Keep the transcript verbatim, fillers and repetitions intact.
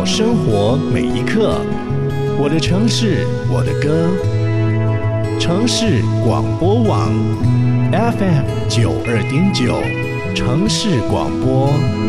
生活每一刻。我的城市，我的歌。城市广播网 F M 九二点九，城市广播。